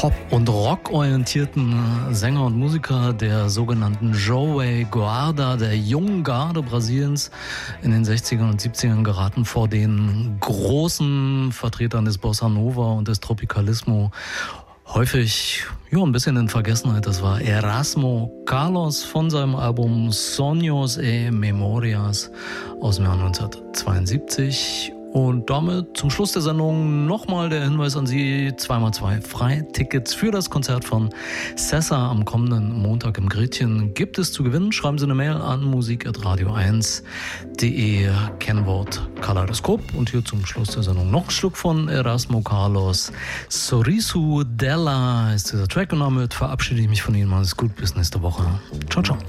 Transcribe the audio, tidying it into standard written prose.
Pop- und Rock-orientierten Sänger und Musiker der sogenannten Jovem Guarda, der jungen Garde Brasiliens, in den 60ern und 70ern geraten vor den großen Vertretern des Bossa Nova und des Tropicalismo häufig ein bisschen in Vergessenheit. Das war Erasmo Carlos von seinem Album Sonhos e Memorias aus dem Jahr 1972. Und damit zum Schluss der Sendung nochmal der Hinweis an Sie: 2x2 Freitickets für das Konzert von Sessa am kommenden Montag im Gretchen gibt es zu gewinnen. Schreiben Sie eine Mail an musik@radio1.de, Kennwort Kaleidoskop. Und hier zum Schluss der Sendung noch ein Stück von Erasmo Carlos. Sorriso della ist dieser Track, und damit verabschiede ich mich von Ihnen. Alles gut, bis nächste Woche. Ciao, ciao.